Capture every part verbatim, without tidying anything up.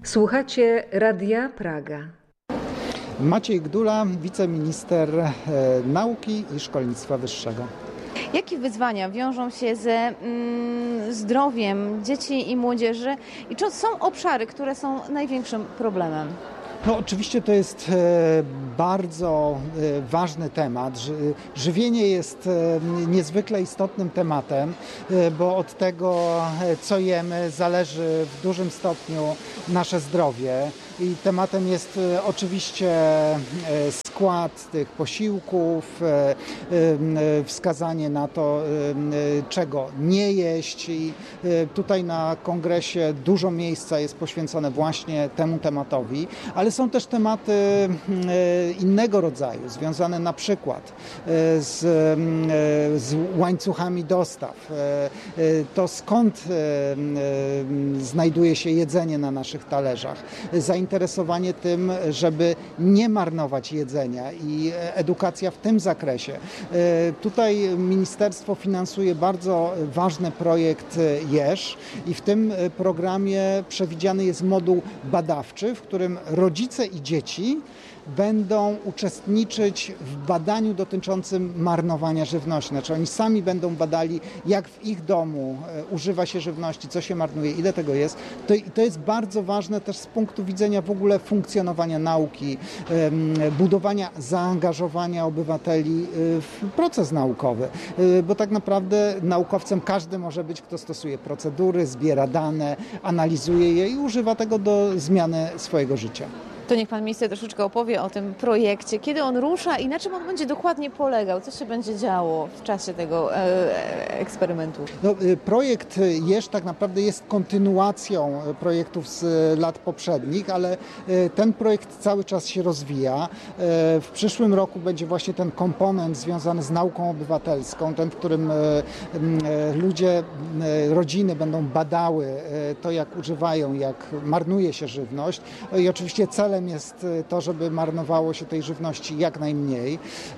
Słuchacie Radia Praga. Maciej Gdula, wiceminister nauki i szkolnictwa wyższego. Jakie wyzwania wiążą się ze mm, zdrowiem dzieci i młodzieży i czy są obszary, które są największym problemem? No, oczywiście to jest bardzo ważny temat. Żywienie jest niezwykle istotnym tematem, bo od tego, co jemy, zależy w dużym stopniu nasze zdrowie. I tematem jest oczywiście skład tych posiłków, wskazanie na to, czego nie jeść. I tutaj na kongresie dużo miejsca jest poświęcone właśnie temu tematowi, ale są też tematy innego rodzaju, związane na przykład z, z łańcuchami dostaw. To skąd znajduje się jedzenie na naszych talerzach. Zainteresowanie tym, żeby nie marnować jedzenia i edukacja w tym zakresie. Tutaj ministerstwo finansuje bardzo ważny projekt Jesz i w tym programie przewidziany jest moduł badawczy, w którym rodzice i dzieci będą uczestniczyć w badaniu dotyczącym marnowania żywności. Znaczy oni sami będą badali, jak w ich domu używa się żywności, co się marnuje, ile tego jest. To, to jest bardzo ważne też z punktu widzenia w ogóle funkcjonowania nauki, budowania zaangażowania obywateli w proces naukowy. Bo tak naprawdę naukowcem każdy może być, kto stosuje procedury, zbiera dane, analizuje je i używa tego do zmiany swojego życia. To niech pan minister troszeczkę opowie o tym projekcie, kiedy on rusza i na czym on będzie dokładnie polegał, co się będzie działo w czasie tego e, eksperymentu. No, projekt Jesz tak naprawdę jest kontynuacją projektów z lat poprzednich, ale ten projekt cały czas się rozwija. W przyszłym roku będzie właśnie ten komponent związany z nauką obywatelską, ten, w którym ludzie, rodziny będą badały to, jak używają, jak marnuje się żywność. I oczywiście celem jest to, żeby marnowało się tej żywności jak najmniej.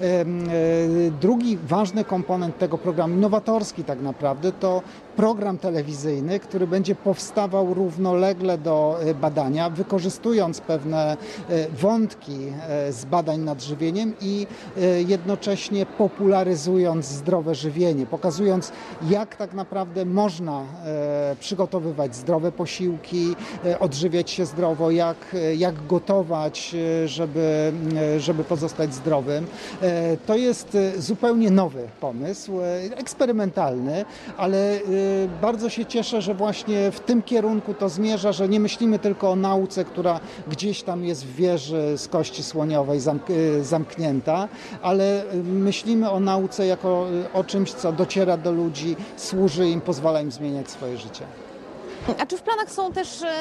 Drugi ważny komponent tego programu, nowatorski tak naprawdę, to program telewizyjny, który będzie powstawał równolegle do badania, wykorzystując pewne wątki z badań nad żywieniem i jednocześnie popularyzując zdrowe żywienie, pokazując, jak tak naprawdę można przygotowywać zdrowe posiłki, odżywiać się zdrowo, jak, jak gotować, żeby, żeby pozostać zdrowym. To jest zupełnie nowy pomysł, eksperymentalny, ale bardzo się cieszę, że właśnie w tym kierunku to zmierza, że nie myślimy tylko o nauce, która gdzieś tam jest w wieży z kości słoniowej zamknięta, ale myślimy o nauce jako o czymś, co dociera do ludzi, służy im, pozwala im zmieniać swoje życie. A czy w planach są też e,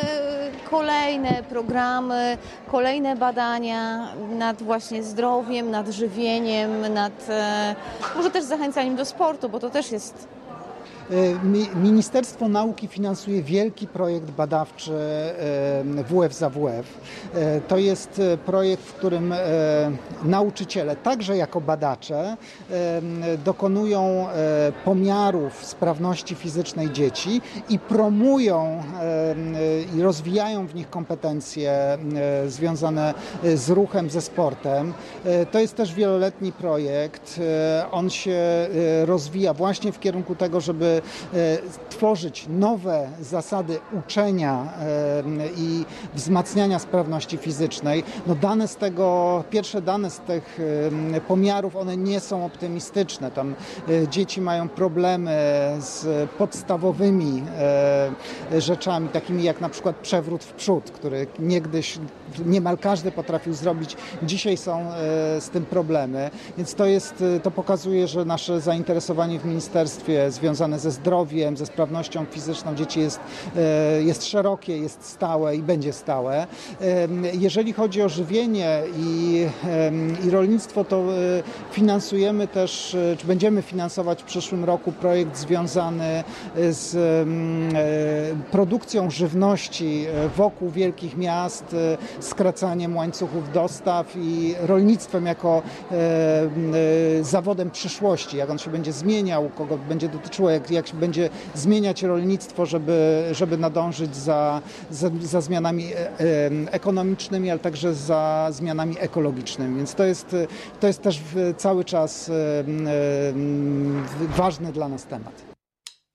kolejne programy, kolejne badania nad właśnie zdrowiem, nad żywieniem, nad e, może też zachęcaniem do sportu, bo to też jest... Ministerstwo Nauki finansuje wielki projekt badawczy W F za W F. To jest projekt, w którym nauczyciele, także jako badacze, dokonują pomiarów sprawności fizycznej dzieci i promują i rozwijają w nich kompetencje związane z ruchem, ze sportem. To jest też wieloletni projekt. On się rozwija właśnie w kierunku tego, żeby tworzyć nowe zasady uczenia i wzmacniania sprawności fizycznej. No dane z tego, pierwsze dane z tych pomiarów, one nie są optymistyczne. Tam dzieci mają problemy z podstawowymi rzeczami, takimi jak na przykład przewrót w przód, który niegdyś niemal każdy potrafił zrobić. Dzisiaj są z tym problemy, więc to jest, to pokazuje, że nasze zainteresowanie w ministerstwie związane ze zdrowiem, ze sprawnością fizyczną dzieci jest, jest szerokie, jest stałe i będzie stałe. Jeżeli chodzi o żywienie i, i rolnictwo, to finansujemy też, czy będziemy finansować w przyszłym roku projekt związany z produkcją żywności wokół wielkich miast, skracaniem łańcuchów dostaw i rolnictwem jako zawodem przyszłości, jak on się będzie zmieniał, kogo będzie dotyczyło, jak, jak, jak się będzie zmieniać rolnictwo, żeby, żeby nadążyć za, za, za zmianami ekonomicznymi, ale także za zmianami ekologicznymi. Więc to jest, to jest też cały czas ważny dla nas temat.